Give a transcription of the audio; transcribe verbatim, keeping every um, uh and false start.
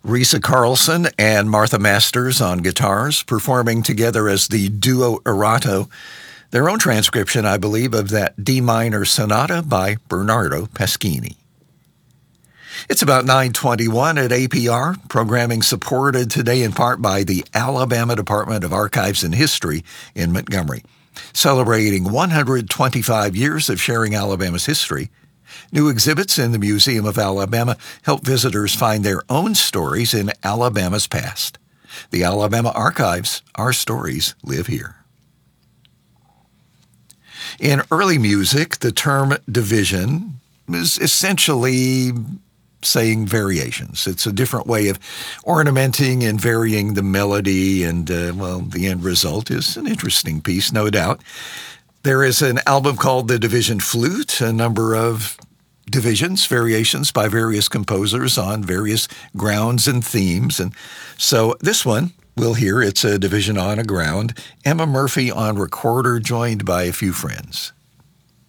Risa Carlson and Martha Masters on guitars, performing together as the duo Erato, their own transcription, I believe, of that D minor sonata by Bernardo Pasquini. It's about nine twenty-one at A P R, programming supported today in part by the Alabama Department of Archives and History in Montgomery. Celebrating one hundred twenty-five years of sharing Alabama's history, new exhibits in the Museum of Alabama help visitors find their own stories in Alabama's past. The Alabama Archives, our stories live here. In early music, the term division is essentially saying variations. It's a different way of ornamenting and varying the melody, and, uh, well, the end result is an interesting piece, no doubt. There is an album called The Division Flute, a number of divisions, variations by various composers on various grounds and themes. And so this one, we'll hear, it's a division on a ground. Emma Murphy on recorder, joined by a few friends.